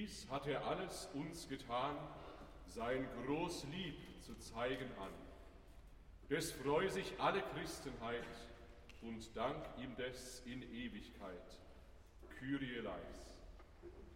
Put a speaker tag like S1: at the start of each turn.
S1: Dies hat er alles uns getan, sein groß Lieb zu zeigen an. Des freu sich alle Christenheit und dank ihm des in Ewigkeit. Kyrie eleis.